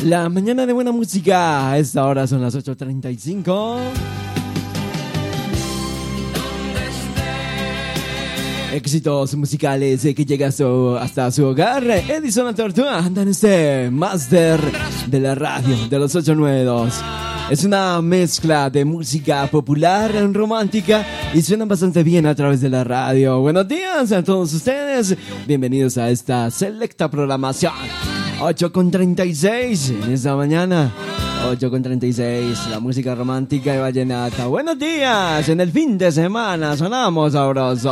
La mañana de buena música. A esta hora son las 8:35. Éxitos musicales que llegan hasta su hogar. Edison La Tortuga anda en este máster de la radio de los 892. Es una mezcla de música popular, romántica y suena bastante bien a través de la radio. Buenos días a todos ustedes. Bienvenidos a esta selecta programación. 8:36 en esta mañana. 8:36, la música romántica y vallenata. Buenos días, en el fin de semana sonamos sabroso.